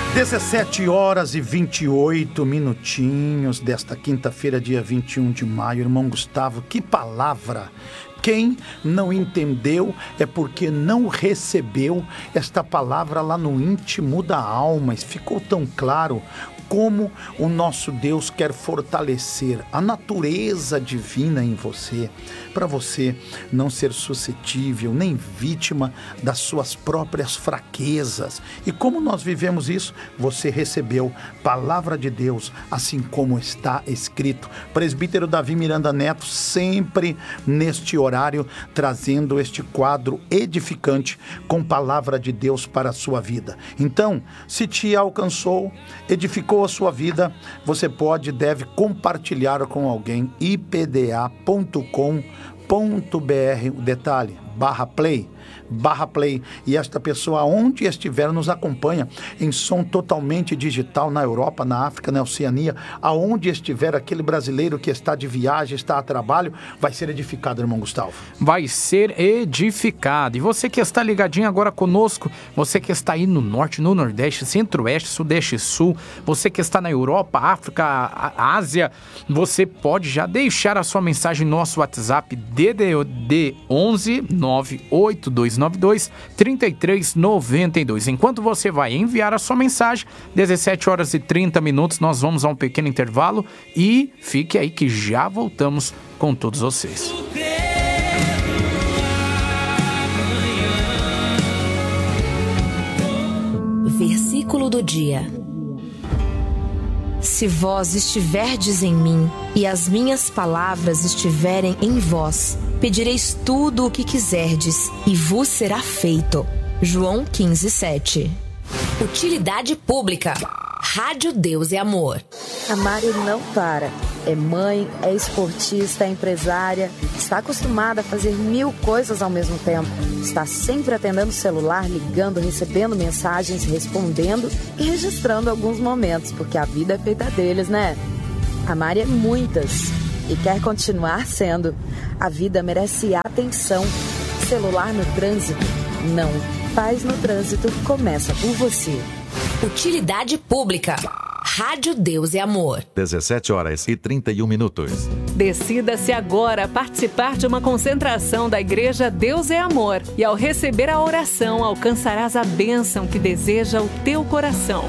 17h28 desta quinta-feira, dia 21 de maio. Irmão Gustavo, que palavra! Quem não entendeu é porque não recebeu esta palavra lá no íntimo da alma. Ficou tão claro como o nosso Deus quer fortalecer a natureza divina em você, para você não ser suscetível nem vítima das suas próprias fraquezas. E como nós vivemos isso? Você recebeu palavra de Deus, assim como está escrito. Presbítero Davi Miranda Neto, sempre neste horário, trazendo este quadro edificante com palavra de Deus para a sua vida. Então, se te alcançou, edificou a sua vida, você pode e deve compartilhar com alguém. ipda.com.br, o detalhe, /play, e esta pessoa, onde estiver, nos acompanha em som totalmente digital, na Europa, na África, na Oceania, aonde estiver aquele brasileiro que está de viagem, está a trabalho, vai ser edificado, irmão Gustavo. Vai ser edificado. E você que está ligadinho agora conosco, você que está aí no Norte, no Nordeste, Centro-Oeste, Sudeste e Sul, você que está na Europa, África, Ásia, você pode já deixar a sua mensagem no nosso WhatsApp DDD 11 98292 3392. Enquanto você vai enviar a sua mensagem, 17h30, nós vamos a um pequeno intervalo e fique aí que já voltamos com todos vocês. Versículo do dia. Se vós estiverdes em mim e as minhas palavras estiverem em vós, pedireis tudo o que quiserdes e vos será feito. João 15:7. Utilidade pública. Rádio Deus e Amor. A Mari não para. É mãe, é esportista, é empresária. Está acostumada a fazer 1000 coisas ao mesmo tempo. Está sempre atendendo o celular, ligando, recebendo mensagens, respondendo e registrando alguns momentos, porque a vida é feita deles, né? A Mari é muitas e quer continuar sendo. A vida merece atenção. Celular no trânsito? Não. Paz no trânsito começa por você. Utilidade pública. Rádio Deus e Amor. 17h31. Decida-se agora participar de uma concentração da Igreja Deus é Amor. E ao receber a oração, alcançarás a bênção que deseja o teu coração.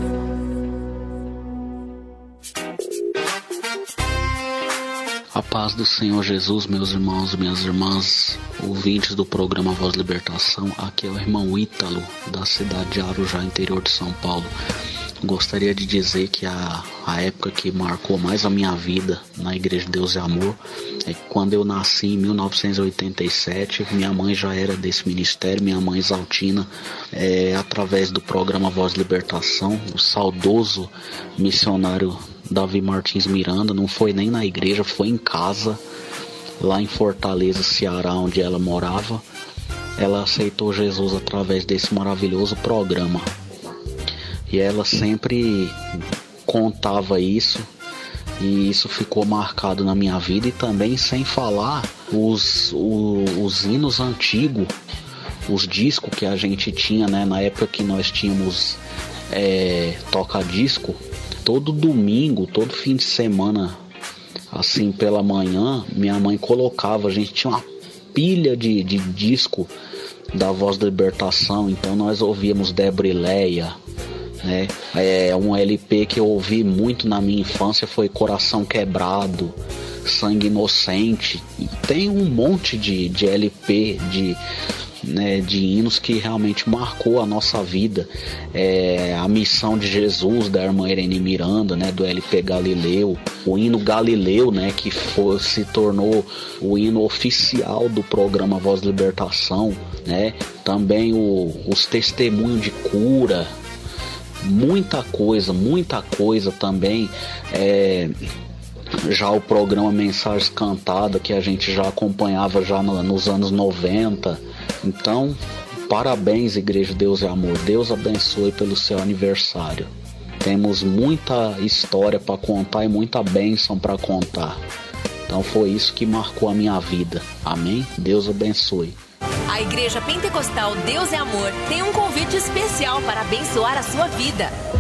A paz do Senhor Jesus, meus irmãos e minhas irmãs, ouvintes do programa Voz Libertação. Aqui é o irmão Ítalo, da cidade de Arujá, interior de São Paulo. Gostaria de dizer que a época que marcou mais a minha vida na Igreja Deus e Amor é que quando eu nasci em 1987, minha mãe já era desse ministério, minha mãe Exaltina, através do programa Voz Libertação, o saudoso missionário Davi Martins Miranda, não foi nem na igreja, foi em casa, lá em Fortaleza, Ceará, onde ela morava. Ela aceitou Jesus através desse maravilhoso programa. E ela sempre contava isso, e isso ficou marcado na minha vida. E também, sem falar, os hinos antigos, os discos que a gente tinha, né, na época que nós tínhamos toca-disco. Todo domingo, todo fim de semana, assim pela manhã, minha mãe colocava, a gente tinha uma pilha de disco da Voz da Libertação. Então nós ouvíamos Debrileia, né? Um LP que eu ouvi muito na minha infância foi Coração Quebrado, Sangue Inocente. E tem um monte de LP, de hinos que realmente marcou a nossa vida. A Missão de Jesus, da irmã Irene Miranda, né, do LP Galileu, o hino Galileu, né, que se tornou o hino oficial do programa Voz Libertação, né, também os testemunhos de cura, muita coisa também. Já o programa Mensagens Cantadas, que a gente já acompanhava já nos anos 90. Então, parabéns, Igreja Deus e Amor. Deus abençoe pelo seu aniversário. Temos muita história para contar e muita bênção para contar. Então foi isso que marcou a minha vida. Amém? Deus abençoe. A Igreja Pentecostal Deus é Amor tem um convite especial para abençoar a sua vida.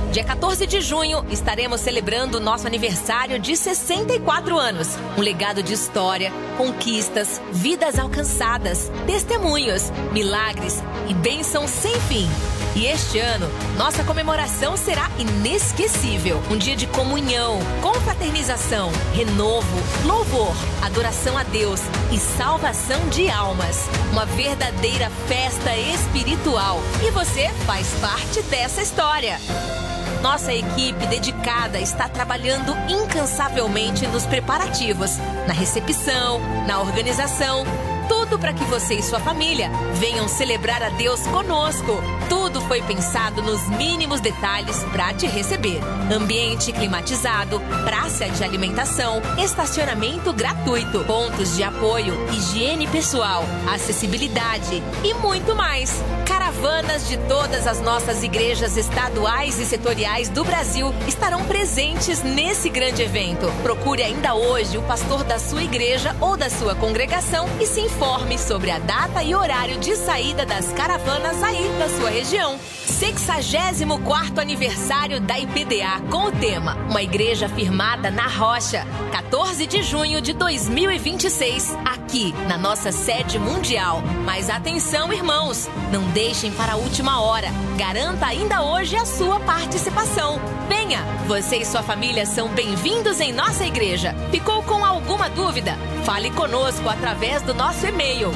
Dia 14 de junho, estaremos celebrando o nosso aniversário de 64 anos. Um legado de história, conquistas, vidas alcançadas, testemunhos, milagres e bênçãos sem fim. E este ano, nossa comemoração será inesquecível. Um dia de comunhão, confraternização, renovo, louvor, adoração a Deus e salvação de almas. Uma verdadeira festa espiritual. E você faz parte dessa história. Nossa equipe dedicada está trabalhando incansavelmente nos preparativos, na recepção, na organização, tudo para que você e sua família venham celebrar a Deus conosco. Tudo foi pensado nos mínimos detalhes para te receber. Ambiente climatizado, praça de alimentação, estacionamento gratuito, pontos de apoio, higiene pessoal, acessibilidade e muito mais. Caravanas de todas as nossas igrejas estaduais e setoriais do Brasil estarão presentes nesse grande evento. Procure ainda hoje o pastor da sua igreja ou da sua congregação e se informe sobre a data e horário de saída das caravanas aí da sua região. 64º aniversário da IPDA com o tema Uma Igreja Firmada na Rocha, 14 de junho de 2026, aqui na nossa sede mundial. Mas atenção, irmãos, não deixem para a última hora. Garanta ainda hoje a sua participação. Venha, você e sua família são bem-vindos em nossa igreja. Ficou com alguma dúvida? Fale conosco através do nosso e-mail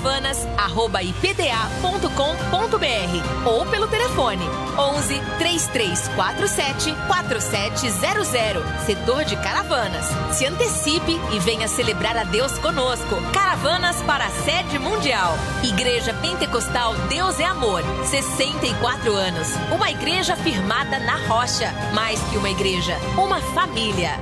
caravanas@ipda.com.br ou pelo telefone 11 3347 4700, setor de Caravanas. Se antecipe e venha celebrar a Deus conosco. Caravanas para a sede mundial. Igreja Pentecostal Deus é Amor, 64 anos. Uma igreja firmada na rocha. Mais que uma igreja, uma família.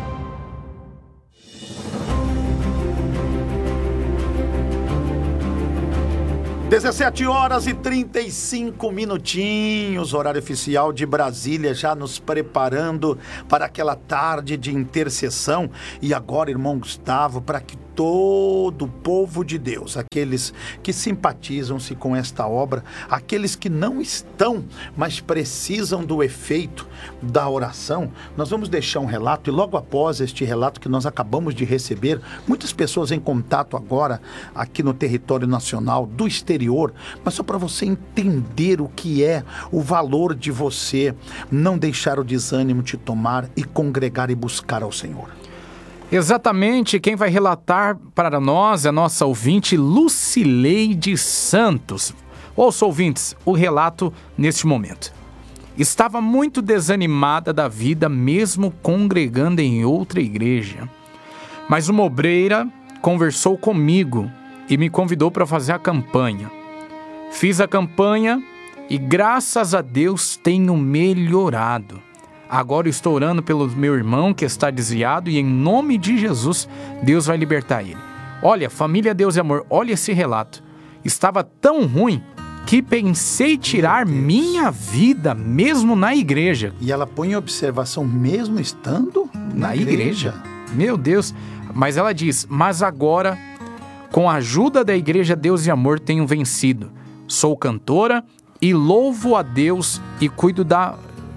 17h35, horário oficial de Brasília, já nos preparando para aquela tarde de intercessão. E agora, irmão Gustavo, para que todo o povo de Deus, aqueles que simpatizam-se com esta obra, aqueles que não estão, mas precisam do efeito da oração, nós vamos deixar um relato, e logo após este relato que nós acabamos de receber, muitas pessoas em contato agora, aqui no território nacional, do exterior, mas só para você entender o que é o valor de você não deixar o desânimo te tomar e congregar e buscar ao Senhor. Exatamente, quem vai relatar para nós é a nossa ouvinte Lucileide Santos. Ouça, ouvintes, o relato neste momento. Estava muito desanimada da vida, mesmo congregando em outra igreja. Mas uma obreira conversou comigo e me convidou para fazer a campanha. Fiz a campanha e, graças a Deus, tenho melhorado. Agora estou orando pelo meu irmão que está desviado e em nome de Jesus, Deus vai libertar ele. Olha, família Deus e Amor, olha esse relato. Estava tão ruim que pensei tirar minha vida mesmo na igreja. E ela põe em observação mesmo estando na igreja. Meu Deus. Mas ela diz, mas agora, com a ajuda da Igreja Deus e Amor, tenho vencido. Sou cantora e louvo a Deus e cuido da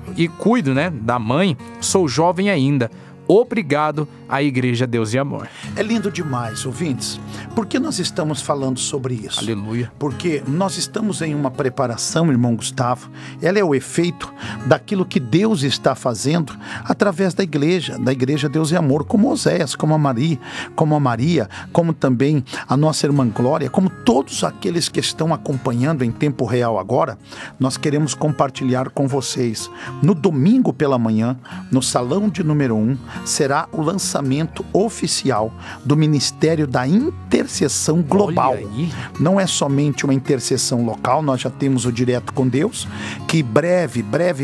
mãe, sou jovem ainda. Obrigado à Igreja Deus e Amor. É lindo demais, ouvintes. Por que nós estamos falando sobre isso? Aleluia. Porque nós estamos em uma preparação, irmão Gustavo. Ela é o efeito daquilo que Deus está fazendo através da igreja Deus e Amor, como Oséias, como a Maria, como também a nossa irmã Glória, como todos aqueles que estão acompanhando em tempo real agora. Nós queremos compartilhar com vocês. No domingo pela manhã, no salão de número 1, será o lançamento oficial do Ministério da Intercessão Global. Não é somente uma intercessão local, nós já temos o Direto com Deus, que breve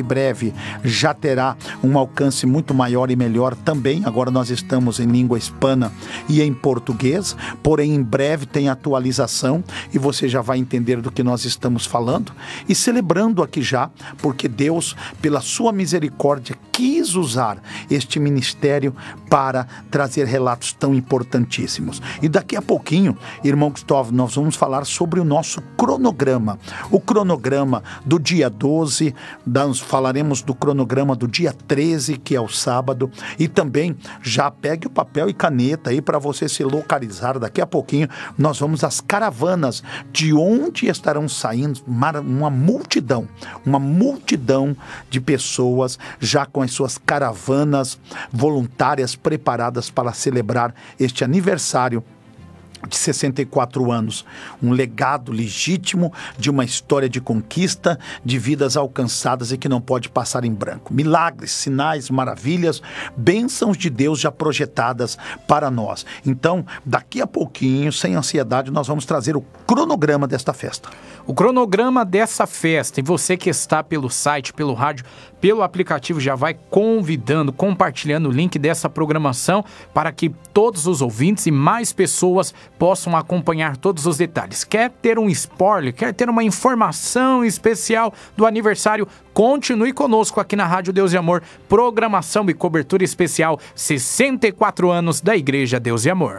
já terá um alcance muito maior e melhor também. Agora nós estamos em língua hispana e em português, porém em breve tem atualização e você já vai entender do que nós estamos falando. E celebrando aqui já, porque Deus, pela sua misericórdia, quis usar este ministério para trazer relatos tão importantíssimos. E daqui a pouquinho, irmão Gustavo, nós vamos falar sobre o nosso cronograma. O cronograma do dia 12, nós falaremos do cronograma do dia 13, que é o sábado, e também já pegue o papel e caneta aí para você se localizar. Daqui a pouquinho nós vamos às caravanas, de onde estarão saindo uma multidão de pessoas já com as suas caravanas voluntárias preparadas para celebrar este aniversário de 64 anos, um legado legítimo de uma história de conquista, de vidas alcançadas e que não pode passar em branco. Milagres, sinais, maravilhas, bênçãos de Deus já projetadas para nós. Então, daqui a pouquinho, sem ansiedade, nós vamos trazer o cronograma desta festa. O cronograma dessa festa, e você que está pelo site, pelo rádio, pelo aplicativo, já vai convidando, compartilhando o link dessa programação para que todos os ouvintes e mais pessoas possam acompanhar todos os detalhes. Quer ter um spoiler, quer ter uma informação especial do aniversário? Continue conosco aqui na Rádio Deus e Amor, programação e cobertura especial 64 anos da Igreja Deus e Amor.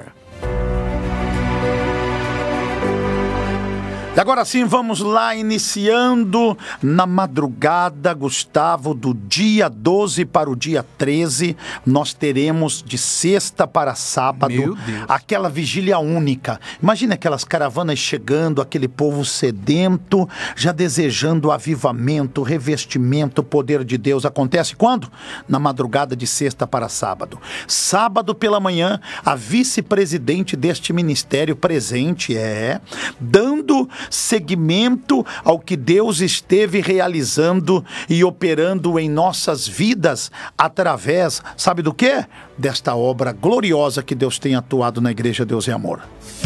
E agora sim, vamos lá, iniciando na madrugada, Gustavo, do dia 12 para o dia 13, nós teremos de sexta para sábado, aquela vigília única. Imagina aquelas caravanas chegando, aquele povo sedento, já desejando avivamento, revestimento, poder de Deus. Acontece quando? Na madrugada de sexta para sábado. Sábado pela manhã, a vice-presidente deste ministério presente, dando seguimento ao que Deus esteve realizando e operando em nossas vidas através, sabe do quê? Desta obra gloriosa que Deus tem atuado na Igreja Deus e Amor.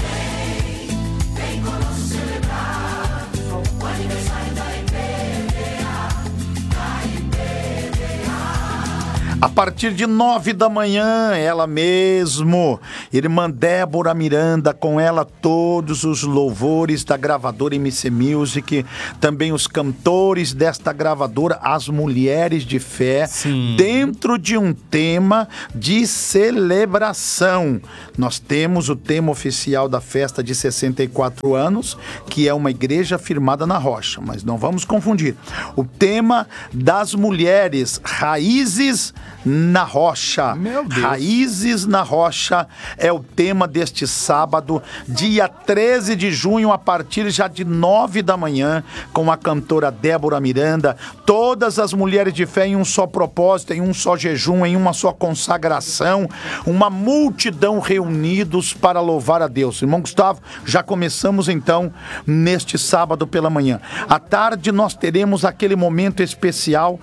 A partir de 9 da manhã, ela mesmo, irmã Débora Miranda, com ela todos os louvores da gravadora MC Music, também os cantores desta gravadora, as mulheres de fé, dentro de um tema de celebração. Nós temos o tema oficial da festa de 64 anos, que é uma igreja firmada na rocha, mas não vamos confundir. O tema das mulheres, raízes na rocha. Meu Deus. Raízes na rocha é o tema deste sábado, dia 13 de junho, a partir já de 9 da manhã, com a cantora Débora Miranda, todas as mulheres de fé em um só propósito, em um só jejum, em uma só consagração, uma multidão reunidos para louvar a Deus. Irmão Gustavo, já começamos então neste sábado pela manhã. À tarde nós teremos aquele momento especial,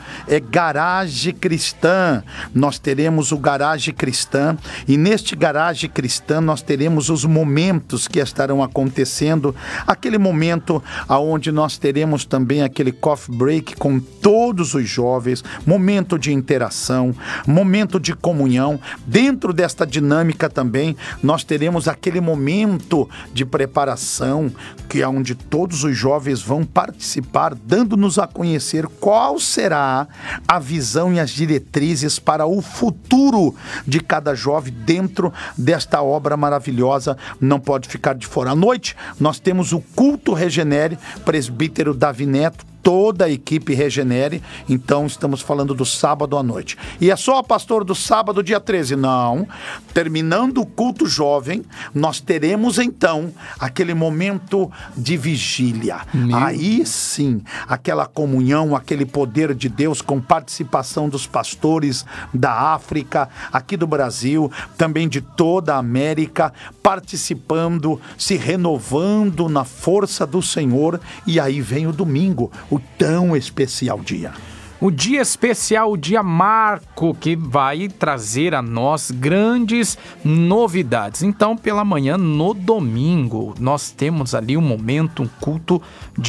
Garage Cristã. Nós teremos o Garage Cristã, e neste Garage Cristã nós teremos os momentos que estarão acontecendo, aquele momento aonde nós teremos também aquele coffee break com todos os jovens, momento de interação, momento de comunhão. Dentro desta dinâmica também nós teremos aquele momento de preparação, que é onde todos os jovens vão participar, dando-nos a conhecer qual será a visão e as diretrizes para o futuro de cada jovem dentro desta obra maravilhosa. Não pode ficar de fora. À noite, nós temos o Culto Regenere, presbítero Davi Neto, toda a equipe Regenere. Então estamos falando do sábado à noite. E é só, pastor, do sábado, dia 13? Não. Terminando o culto jovem, nós teremos então aquele momento de vigília. Aí sim, aquela comunhão, aquele poder de Deus com participação dos pastores da África, aqui do Brasil, também de toda a América, participando, se renovando na força do Senhor. E aí vem o domingo, o tão especial dia. O dia especial, o dia marco, que vai trazer a nós grandes novidades. Então, pela manhã, no domingo, nós temos ali um momento, um culto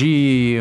de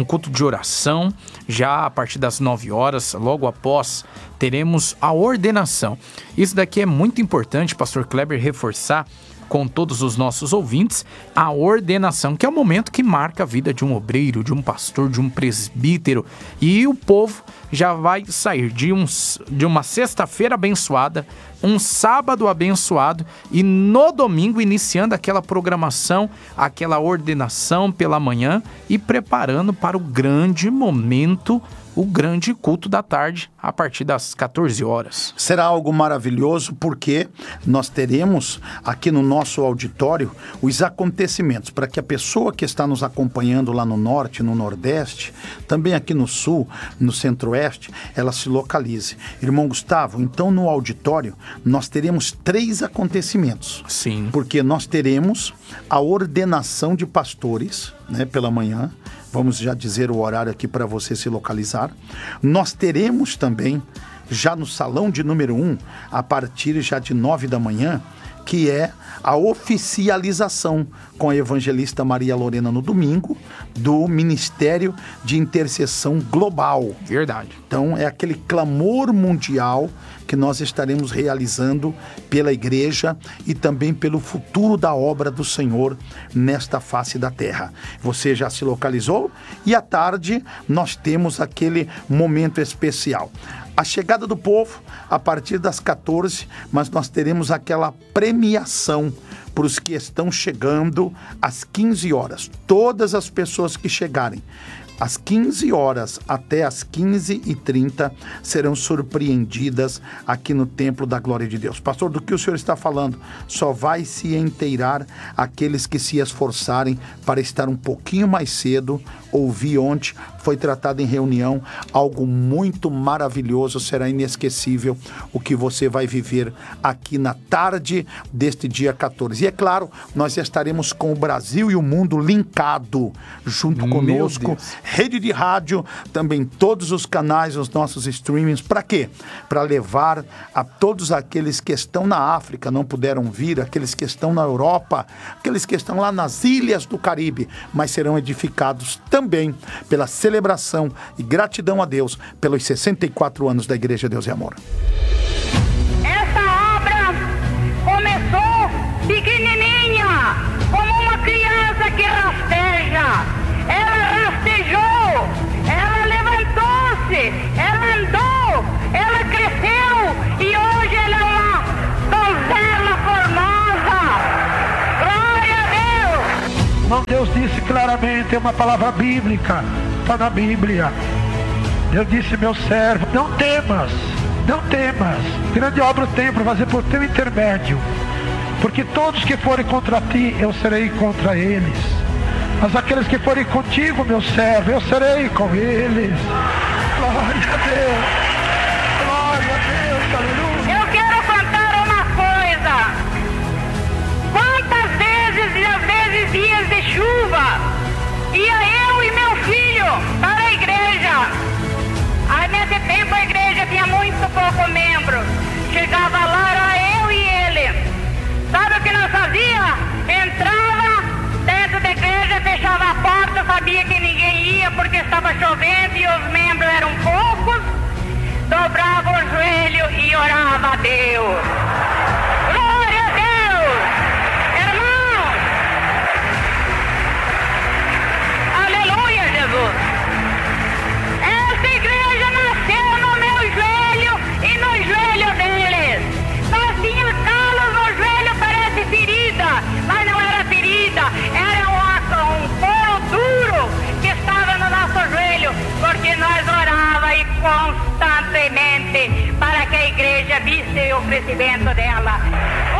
oração. Já a partir das 9 horas, logo após, teremos a ordenação. Isso daqui é muito importante, pastor Kleber, reforçar, com todos os nossos ouvintes a ordenação, que é o momento que marca a vida de um obreiro, de um pastor, de um presbítero. E o povo já vai sair de uma sexta-feira abençoada, um sábado abençoado e no domingo iniciando aquela programação, aquela ordenação pela manhã e preparando para o grande momento, o grande culto da tarde, a partir das 14 horas. Será algo maravilhoso porque nós teremos aqui no nosso auditório os acontecimentos, para que a pessoa que está nos acompanhando lá no norte, no nordeste, também aqui no sul, no centro-oeste, ela se localize. Irmão Gustavo, então no auditório nós teremos 3 acontecimentos. Sim. Porque nós teremos a ordenação de pastores, né, pela manhã. Vamos já dizer o horário aqui para você se localizar. Nós teremos também, já no salão de número 1, a partir já de 9 da manhã, que é a oficialização com a evangelista Maria Lorena no domingo, do Ministério de Intercessão Global. Verdade. Então é aquele clamor mundial que nós estaremos realizando pela igreja e também pelo futuro da obra do Senhor nesta face da terra. Você já se localizou? E à tarde nós temos aquele momento especial. A chegada do povo a partir das 14, mas nós teremos aquela premiação para os que estão chegando às 15 horas. Todas as pessoas que chegarem às 15 horas até às 15h30 serão surpreendidas aqui no Templo da Glória de Deus. Pastor, do que o senhor está falando? Só vai se inteirar aqueles que se esforçarem para estar um pouquinho mais cedo. Ouvi ontem, foi tratado em reunião, algo muito maravilhoso, será inesquecível o que você vai viver aqui na tarde deste dia 14. E é claro, nós estaremos com o Brasil e o mundo linkado junto conosco. Rede de rádio, também todos os canais, os nossos streamings. Para quê? Para levar a todos aqueles que estão na África, não puderam vir, aqueles que estão na Europa, aqueles que estão lá nas ilhas do Caribe, mas serão edificados também pela celebração e gratidão a Deus pelos 64 anos da Igreja Deus e Amor. Essa obra começou pequenininha, como uma criança que rasteja. Ela rastejou, ela levantou-se, ela andou, ela cresceu e hoje ela é uma donzela formosa. Glória a Deus! Não, Deus disse claramente, é uma palavra bíblica, está na Bíblia. Deus disse, meu servo, não temas, grande obra tem para fazer por teu intermédio, porque todos que forem contra ti, eu serei contra eles. Mas aqueles que forem contigo, meu servo, eu serei com eles. Glória a Deus. Glória a Deus. Aleluia. Eu quero contar uma coisa. Quantas vezes e às vezes dias de chuva ia eu e meu filho para a igreja. Aí nesse tempo a igreja tinha muito pouco membro. Chegava lá, era eu e ele. Sabe o que nós fazia? Entrava dentro da igreja, fechava a porta, sabia que ninguém ia porque estava chovendo e os membros eram poucos, dobrava o joelho e orava a Deus. Glória a Deus! Irmãos! Aleluia, Jesus! Essa igreja nasceu no meu joelho e no joelho deles. Nós tínhamos calos no joelho, parece ferida, mas não era ferida, era um couro duro que estava no nosso joelho, porque nós orava e constantemente para que a igreja visse o crescimento dela.